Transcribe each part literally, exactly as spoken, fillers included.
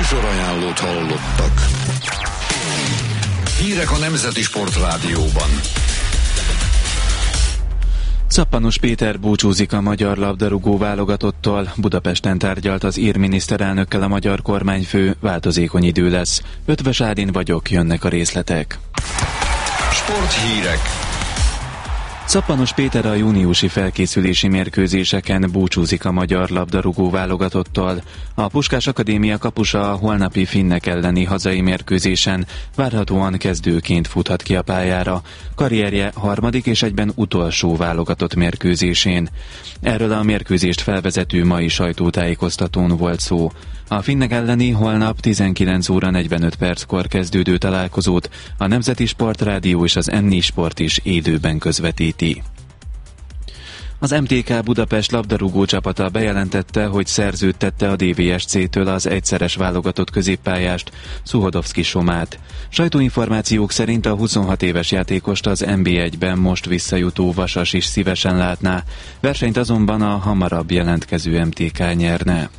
Műsorajánlót hallottak. Hírek a Nemzeti Sportrádióban. Szappanus Péter búcsúzik a magyar labdarúgó válogatottól. Budapesten tárgyalt az ír miniszterelnökkel a magyar kormányfő, változékony idő lesz. Ötvös Ádin vagyok, jönnek a részletek. Sporthírek. Szappanus Péter a júniusi felkészülési mérkőzéseken búcsúzik a magyar labdarúgó válogatottól. A Puskás Akadémia kapusa a holnapi finnek elleni hazai mérkőzésen várhatóan kezdőként futhat ki a pályára, karrierje harmadik és egyben utolsó válogatott mérkőzésén. Erről a mérkőzést felvezető mai sajtótájékoztatón volt szó. A finnek elleni holnap tizenkilenc óra negyvenöt perckor kezdődő találkozót a Nemzeti Sportrádió és az em négy Sport is élőben közvetíti. Az em té ká Budapest labdarúgó csapata bejelentette, hogy szerződtette a dé vé es cé-től az egyszeres válogatott középpályást, Szuhodovszki Somát. Sajtóinformációk szerint a huszonhat éves játékost az en bé egyben most visszajutó Vasas is szívesen látná, versenyt azonban a hamarabb jelentkező em té ká nyerne.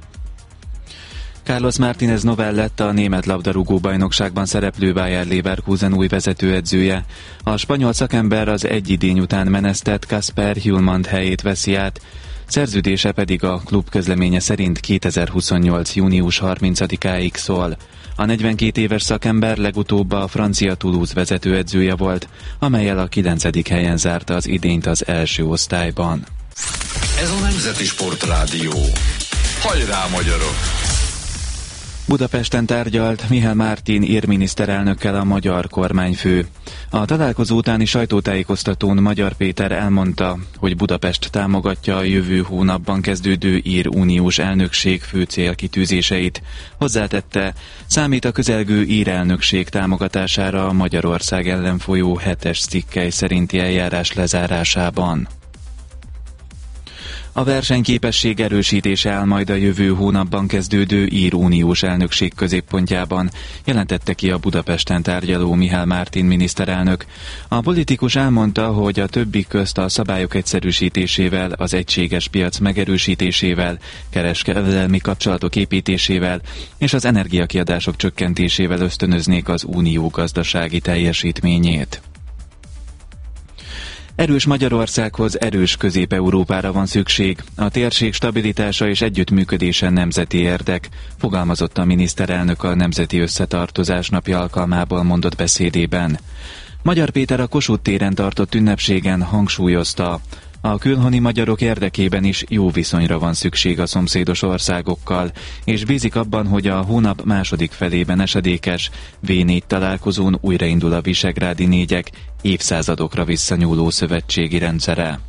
Carlos Martínez Novel lett a német labdarúgó bajnokságban szereplő Bayer Leverkusen új vezetőedzője. A spanyol szakember az egy idény után menesztett Kasper Hjulmand helyét veszi át, szerződése pedig a klub közleménye szerint kétezer-huszonnyolc. június harmincadikáig szól. A negyvenkét éves szakember legutóbb a francia Toulouse vezetőedzője volt, amellyel a kilencedik helyen zárta az idényt az első osztályban. Ez a Nemzeti Sportrádió. Hajrá, magyarok! Budapesten tárgyalt Mihály Mártin ír miniszterelnökkel a magyar kormányfő. A találkozó utáni sajtótájékoztatón Magyar Péter elmondta, hogy Budapest támogatja a jövő hónapban kezdődő ír uniós elnökség fő célkitűzéseit. Hozzátette, számít a közelgő ír elnökség támogatására a Magyarország ellen folyó hetes cikkely szerinti eljárás lezárásában. A versenyképesség erősítése áll majd a jövő hónapban kezdődő ír uniós elnökség középpontjában, jelentette ki a Budapesten tárgyaló Mihály Mártin miniszterelnök. A politikus elmondta, hogy a többi közt a szabályok egyszerűsítésével, az egységes piac megerősítésével, kereskedelmi kapcsolatok építésével és az energiakiadások csökkentésével ösztönöznék az unió gazdasági teljesítményét. Erős Magyarországhoz erős Közép-Európára van szükség. A térség stabilitása és együttműködése nemzeti érdek, fogalmazott a miniszterelnök a Nemzeti Összetartozás napja alkalmából mondott beszédében. Magyar Péter a Kossuth téren tartott ünnepségen hangsúlyozta, a külhoni magyarok érdekében is jó viszonyra van szükség a szomszédos országokkal, és bízik abban, hogy a hónap második felében esedékes vé négy találkozón újraindul a visegrádi négyek évszázadokra visszanyúló szövetségi rendszere.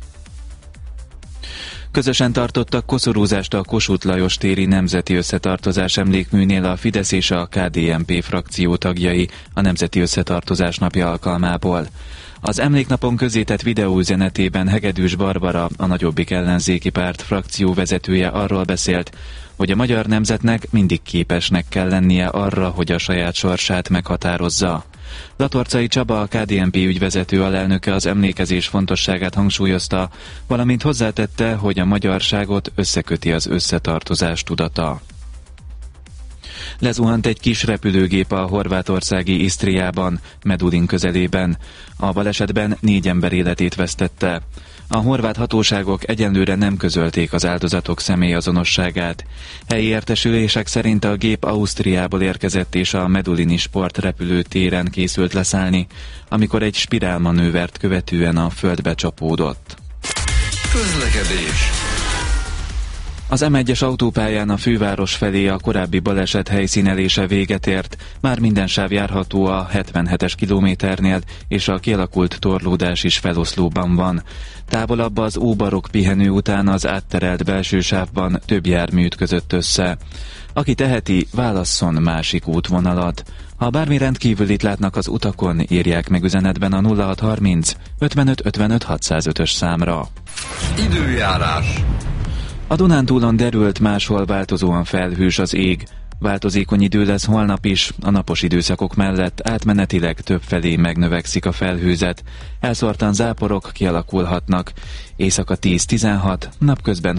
Közösen tartottak koszorúzást a Kossuth Lajos téri Nemzeti Összetartozás emlékműnél a Fidesz és a ká dé en pé frakció tagjai a Nemzeti Összetartozás napja alkalmából. Az emléknapon közzétett videóüzenetében Hegedűs Barbara, a Nagyobbik ellenzéki párt frakció vezetője arról beszélt, hogy a magyar nemzetnek mindig képesnek kell lennie arra, hogy a saját sorsát meghatározza. Latorcai Csaba, a ká dé en pé ügyvezető alelnöke az emlékezés fontosságát hangsúlyozta, valamint hozzátette, hogy a magyarságot összeköti az összetartozás tudata. Lezuhant egy kis repülőgép a horvátországi Isztriában, Medulin közelében. A balesetben négy ember életét vesztette. A horvát hatóságok egyenlőre nem közölték az áldozatok személyazonosságát. Helyi értesülések szerint a gép Ausztriából érkezett és a Medulini sportrepülőtéren készült leszállni, amikor egy spirálmanővert követően a földbe csapódott. Közlekedés. Az em egyes autópályán a főváros felé a korábbi baleset helyszínelése véget ért, már minden sáv járható a hetvenhetes kilométernél, és a kialakult torlódás is feloszlóban van. Távolabb az óbarok pihenő után az átterelt belső sávban több jármű ütközött össze. Aki teheti, válasszon másik útvonalat. Ha bármi rendkívülit látnak az utakon, írják meg üzenetben a nulla hat harminc ötvenöt ötvenöt hatszázötös számra. Időjárás. A Dunántúlon derült, máshol változóan felhős az ég. Változékony idő lesz holnap is, a napos időszakok mellett átmenetileg többfelé megnövekszik a felhőzet. Elszórtan záporok kialakulhatnak. Éjszaka tíz-tizenhat, napközben